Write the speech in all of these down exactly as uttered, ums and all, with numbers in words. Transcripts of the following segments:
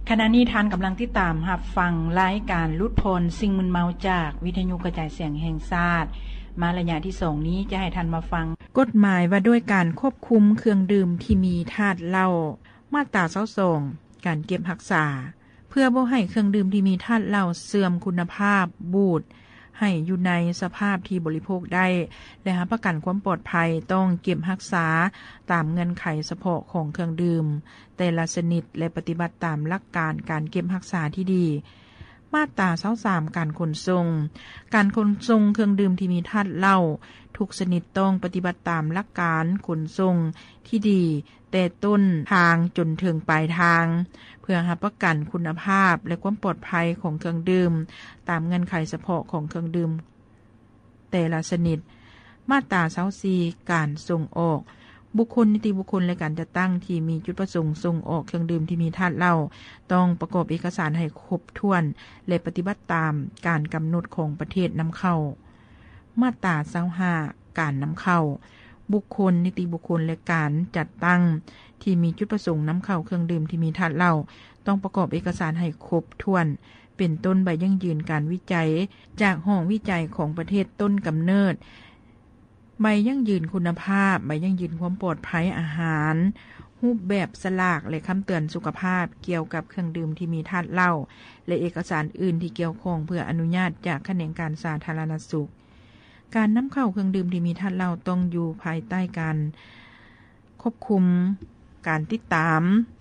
ขณะนี้ท่านกำลังติดตามรับฟังรายการลุดพลสิ่งมึนเมาจากวิทยุกระจายเสียงแห่งชาติมาระยะที่สองนี้จะให้ท่านมาฟังกฎหมายว่าด้วยการควบคุมเครื่องดื่มที่มีธาตุเหล้ามาตรายี่สิบสองการเก็บรักษาเพื่อบ่ให้เครื่องดื่มที่มีธาตุเหล้าเสื่อมคุณภาพบูดให้อยู่ในสภาพที่บริโภคได้และรับประกันความปลอดภัยต้องเก็บรักษาตามเงื่อนไขเฉพาะของเครื่องดื่มแต่ละชนิดและปฏิบัติตามหลักการการเก็บรักษาที่ดีมาตรายี่สิบสามการขนส่งการขนส่งเครื่องดื่มที่มีธาตุเหล้าทุกชนิดต้องปฏิบัติตามหลักการขนส่งที่ดีแต่ต้นทางจนถึงปลายทางเพื่อรับประกันคุณภาพและความปลอดภัยของเครื่องดื่มตามเงื่อนไขเฉพาะของเครื่องดื่มแต่ละชนิดมาตรายี่สิบสี่การส่งออกบุคคลนิติบุคคลและการจัดตั้งที่มีจุดประสงค์ส่งออกเครื่องดื่มที่มีธาตุเหล้าต้องประกอบเอกสารให้ครบถ้วนและปฏิบัติตามการกำหนดของประเทศนำเข้ามาตรายี่สิบห้าการนำเข้าบุคคลนิติบุคคลและการจัดตั้งที่มีจุดประสงค์นำเข้าเครื่องดื่มที่มีธาตุเหล้าต้องประกอบเอกสารให้ครบถ้วนเป็นต้นใบยั่งยืนการวิจัยจากห้องวิจัยของประเทศต้นกำเนิดใบยั่งยืนคุณภาพใบยั่งยืนความปลอดภัยอาหารรูปแบบสลากและคำเตือนสุขภาพเกี่ยวกับเครื่องดื่มที่มีธาตุเหล้าและเอกสารอื่นที่เกี่ยวข้องเพื่ออนุญาตจากแขนงการสาธารณสุขการนำเข้าเครื่องดื่มที่มีธาตุเหล้าต้องอยู่ภายใต้การควบคุมการติดตาม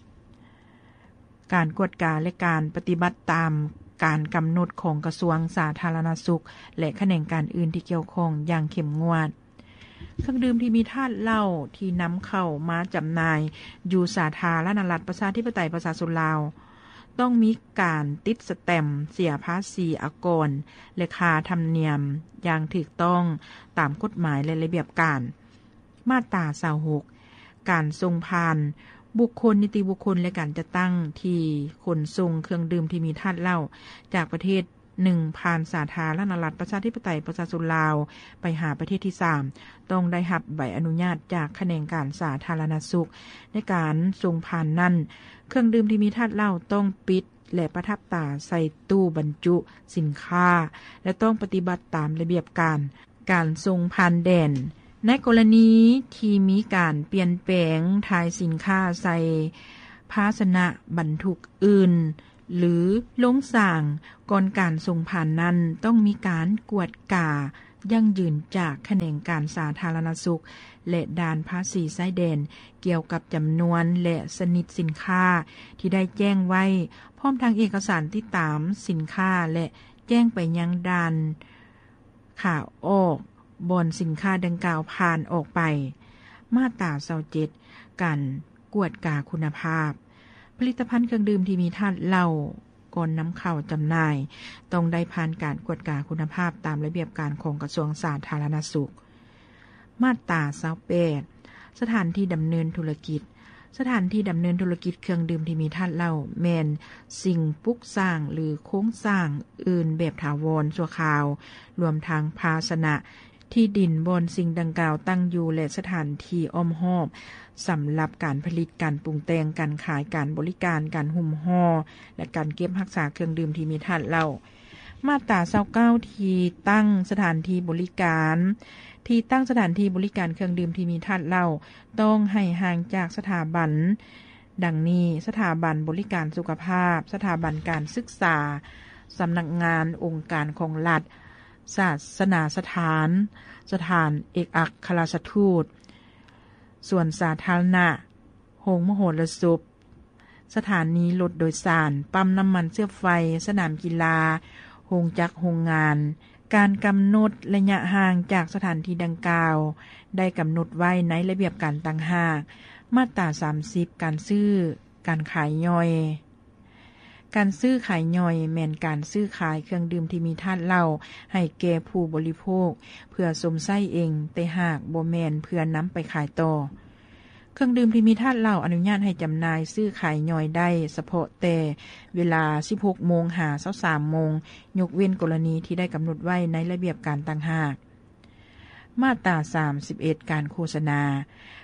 การกวดกาและการปฏิบัติตามการกำหนดของกระทรวงสาธารณสุขและแขนงการอื่นที่เกี่ยวข้องอย่างเข้มงวดเครื่องดื่มที่มีธาตุเหล้าที่นำเข้ามาจำหน่ายอยู่สาธารณรัฐประชาธิปไตยประชาชนลาวต้องมีการติดสแตมป์เสียภาษีอากรและค่าธรรมเนียมอย่างถูกต้องตามกฎหมายและระเบียบการมาตรายี่สิบหกการส่งผ่านบุคคลนิติบุคคลและการจัดตั้งที่ขนส่งเครื่องดื่มที่มีธาตุเหล้าจากประเทศหนึ่งผ่านสาธารณรัฐประชาธิปไตยประชาชนลาวไปหาประเทศที่สามต้องได้รับใบอนุญาตจากแขนงการสาธารณสุขในการส่งผ่านนั้นเครื่องดื่มที่มีธาตุเหล้าต้องปิดและประทับตาใส่ตู้บรรจุสินค้าและต้องปฏิบัติตามระเบียบการการส่งผ่านแดนในกรณีที่มีการเปลี่ยนแปลงถ่ายสินค้าใส่ภาชนะบรรทุกอื่นหรือลงสร้างก่อนการส่งผ่านนั้นต้องมีการกวดกายั่งยืนจากแขนงการสาธารณสุขและด่านภาษีชายแดนเกี่ยวกับจำนวนและชนิดสินค้าที่ได้แจ้งไว้พร้อมทางเอกสารที่ตามสินค้าและแจ้งไปยังด่านขาออกบนสินค้าดังกล่าวผ่านออกไปมาตรายี่สิบเจ็ดการกวดกาคุณภาพผลิตภัณฑ์เครื่องดื่มที่มีธาตุเหล้าก่อนนำเข้าจำหน่ายต้องได้ผ่านการกวดกาคุณภาพตามระเบียบการของกระทรวงสาธารณสุขมาตรายี่สิบแปดสถานที่ดำเนินธุรกิจสถานที่ดำเนินธุรกิจเครื่องดื่มที่มีธาตุเหล้าแม่นสิ่งปลูกสร้างหรือโครงสร้างอื่นแบบถาวรชั่วคราวรวมทั้งภาชนะที่ดินบนสิ่งดังกล่าวตั้งอยู่และสถานที่อ้อมรอบสำหรับการผลิตการปรุงแต่งการขายการบริการการหุ้มห่อและการเก็บรักษาเครื่องดื่มที่มีธาตุเหล้ามาตรายี่สิบเก้าที่ตั้งสถานที่บริการที่ตั้งสถานที่บริการเครื่องดื่มที่มีธาตุเหล้าต้องให้ห่างจากสถาบันดังนี้สถาบันบริการสุขภาพสถาบันการศึกษาสำนักงานองค์การของรัฐศาสนาสถานสถานเอกอัครราชทูตส่วนสาธารณะโรงมโหรสพสถานีรถโดยสารปั๊มน้ำมันเชื่อมไฟสนามกีฬาโรงจักรโรงงานการกำหนดระยะห่างจากสถานที่ดังกล่าวได้กำหนดไว้ในระเบียบการต่างหากมาตราสามสิบการซื้อการขายย่อยการซื้อขายย่อยแม่นการซื้อขายเครื่องดื่มที่มีธาตุเหล้าให้แก่ผู้บริโภคเพื่อสมไส้เองแต่หากบ่แม่นเพื่อนำไปขายต่อเครื่องดื่มที่มีธาตุเหล้าอนุญาตให้จำหน่ายซื้อขายย่อยได้เฉพาะแต่เวลา สิบหกโมง ถึง ยี่สิบสามโมงยกเว้นกรณีที่ได้กำหนดไว้ในระเบียบการต่างหากมาตราสามสิบเอ็ดการโฆษณา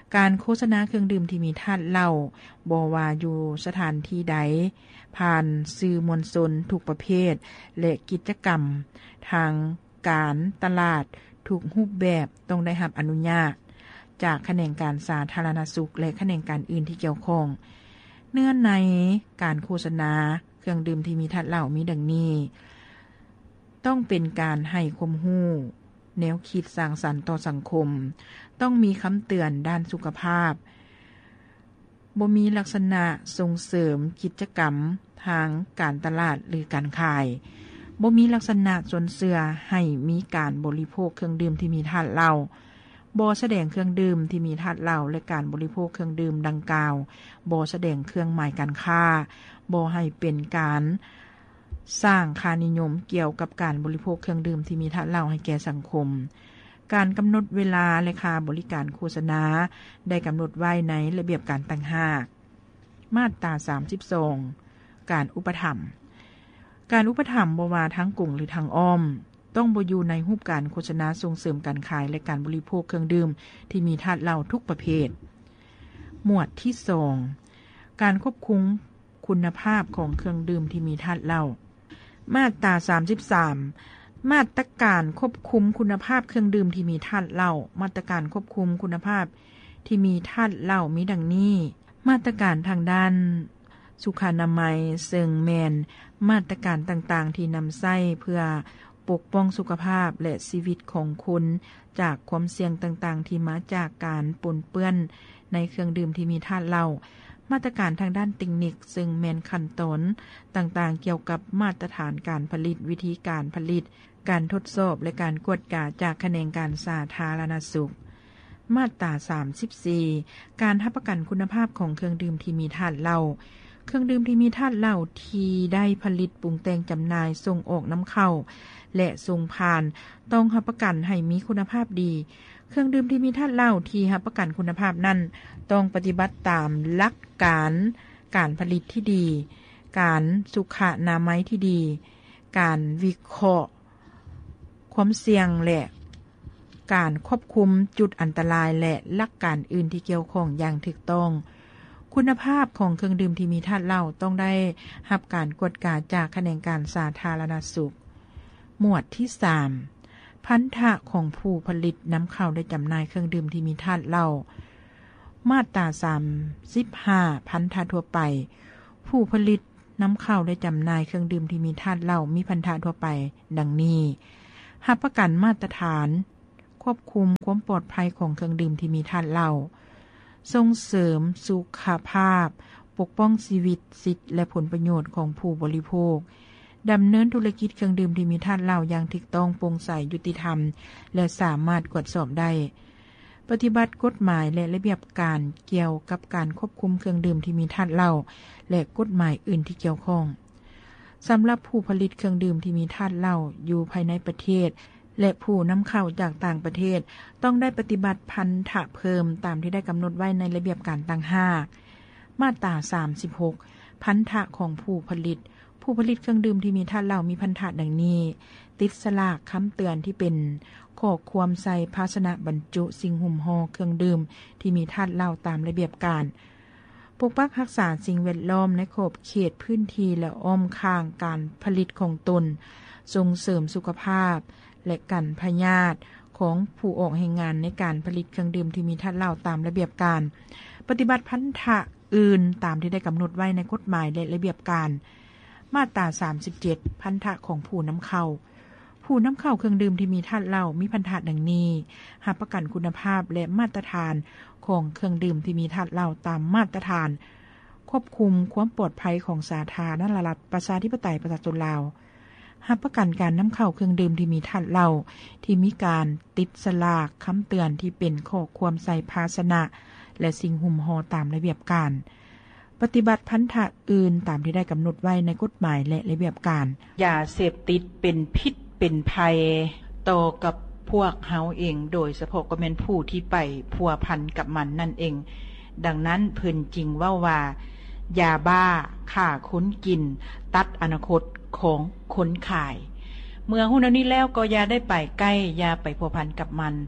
การโฆษณาเครื่องดื่มที่มีธาตุเหล้าบ่ว่าอยู่สถานที่ใดผ่านสื่อมวลชนทุกประเภทและกิจกรรมทางการตลาดทุกรูปแบบต้องได้รับอนุญาตจากแขนงการสาธารณสุขและแขนงการอื่นที่เกี่ยวข้องเนื่องในการโฆษณาเครื่องดื่มที่มีธาตุเหล้ามีดังนี้ต้องเป็นการให้ความรู้แนวคิดสร้างสรรค์ต่อสังคมต้องมีคำเตือนด้านสุขภาพบ่มีลักษณะส่งเสริมกิจกรรมทางการตลาดหรือการขายบ่มีลักษณะจนเสื่อให้มีการบริโภคเครื่องดื่มที่มีธาตุเหล้าบ่แสดงเครื่องดื่มที่มีธาตุเหล้าและการบริโภคเครื่องดื่มดังกล่าวบ่แสดงเครื่องหมายการค้าบ่ให้เป็นการสร้างค่านิยมเกี่ยวกับการบริโภคเครื่องดื่มที่มีธาตุเหล้าให้แก่สังคมการกำหนดเวลาและค่าบริการโฆษณาได้กำหนดไว้ในระเบียบการต่างหากมาตราสามสิบสองการอุปถัมภ์การอุปถัมภ์บ่ว่าทั้งกลุ่มหรือทางอ้อมต้องบ่อยู่ในรูปการโฆษณาส่งเสริมการขายและการบริโภคเครื่องดื่มที่มีธาตุเหล้าทุกประเภทหมวดที่สองการควบคุมคุณภาพของเครื่องดื่มที่มีธาตุเหล้ามาตราสามสิบสามมาตรการควบคุมคุณภาพเครื่องดื่มที่มีธาตุเหล้ามาตรการควบคุมคุณภาพที่มีธาตุเหล้ามีดังนี้มาตรการทางด้านสุขอนามัยซึ่งแม่นมาตรการต่างๆที่นำใช้เพื่อปกป้องสุขภาพและชีวิตของคนจากความเสี่ยงต่างๆที่มาจากการปนเปื้อนในเครื่องดื่มที่มีธาตุเหล้ามาตรการทางด้านเทคนิคซึ่งแม่นขั้นตอนต่างๆเกี่ยวกับมาตรฐานการผลิตวิธีการผลิตการทดสอบและการกวดกาจากแขนงการสาธารณสุขมาตราสามสิบสี่การรับประกันคุณภาพของเครื่องดื่มที่มีธาตุเหล้าเครื่องดื่มที่มีธาตุเหล้าที่ได้ผลิตปรุงแต่งจำหน่ายส่งออกนำเข้าและส่งผ่านต้องรับประกันให้มีคุณภาพดีเครื่องดื่มที่มีธาตุเหล้าที่รับประกันคุณภาพนั้นต้องปฏิบัติตามหลักการการผลิตที่ดีการสุขอนามัยที่ดีการวิเคราะห์ความเสี่ยงและการควบคุมจุดอันตรายและหลักการอื่นที่เกี่ยวข้องอย่างถูกต้องคุณภาพของเครื่องดื่มที่มีธาตุเหล้าต้องได้รับการกวดกาจากแขนงการสาธารณสุขหมวดที่สามพันธะของผู้ผลิตนำเข้าและจำหน่ายเครื่องดื่มที่มีธาตุเหล้ามาตราสามสิบห้าพันธะทั่วไปผู้ผลิตนำเข้าและจำหน่ายเครื่องดื่มที่มีธาตุเหล้ามีพันธะทั่วไปดังนี้รับประกันมาตรฐานควบคุมความปลอดภัยของเครื่องดื่มที่มีธาตุเหล้าส่งเสริมสุขภาพปกป้องชีวิตสิทธิและผลประโยชน์ของผู้บริโภคดำเนินธุรกิจเครื่องดื่มที่มีธาตุเหล้าอย่างถูกต้องโปร่งใสยุติธรรมและสามารถตรวจสอบได้ปฏิบัติกฎหมายและระเบียบการเกี่ยวกับการควบคุมเครื่องดื่มที่มีธาตุเหล้าและกฎหมายอื่นที่เกี่ยวข้องสำหรับผู้ผลิตเครื่องดื่มที่มีธาตุเหล้าอยู่ภายในประเทศและผู้นำเข้าจากต่างประเทศต้องได้ปฏิบัติพันธะเพิ่มตามที่ได้กำหนดไว้ในระเบียบการต่างหากมาตราสามสิบหกพันธะของผู้ผลิตผู้ผลิตเครื่องดื่มที่มีธาตุเหล้ามีพันธะดังนี้ติดสลากคำเตือนที่เป็นข้อความใส่ภาชนะบรรจุสิ่งหุ้มห่อเครื่องดื่มที่มีธาตุเหล้าตามระเบียบการปกปักรักษาสิ่งแวดล้อมในขอบเขตพื้นที่และอ้อมข้างการผลิตของตนส่งเสริมสุขภาพและกันพยาธิของผู้ออกแห่งงานในการผลิตเครื่องดื่มที่มีธาตุเหล้าตามระเบียบการปฏิบัติพันธะอื่นตามที่ได้กำหนดไว้ในกฎหมายและระเบียบการมาตราสามสิบเจ็ดพันธะของผู้นำเข้าผู้นำเข้าเครื่องดื่มที่มีธาตุเหล้ามีพันธะดังนี้รับประกันคุณภาพและมาตรฐานของเครื่องดื่มที่มีธาตุเหล้าตามมาตรฐานควบคุมความปลอดภัยของสาธารณรัฐประชาธิปไตยประชาชนลาวรับประกันการนำเข้าเครื่องดื่มที่มีธาตุเหล้าที่มีการติดสลากคำเตือนที่เป็นข้อความใส่ภาชนะและสิ่งหุ้มห่อตามระเบียบการปฏิบัติพันธะอื่นตามที่ได้กำหนดไว้ในกฎหมายและระเบียบการยาเสพติดเป็นพิษเป็นภัยต่อกับพวกเฮาเองโดยเฉพาะก็แม่นผู้ที่ไปพัวพันกับมันนั่นเองดังนั้นเพิ่นจริงว่าว่ายาบ้าฆ่าคนกินตัดอนาคตของคนขายเมื่อหุ้นนี้แล้วก็อย่าได้ไปใกล้อย่าไปพัวพันกับมัน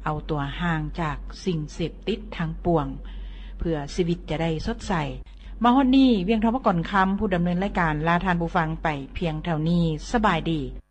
เอาตัวห่างจากสิ่งเสพติดทั้งปวงเพื่อชีวิตจะได้สดใสมาฮอดนี้เวียงทองก่อนคำผู้ดำเนินรายการลาทานผู้ฟังไปเพียงเท่านี้สบายดี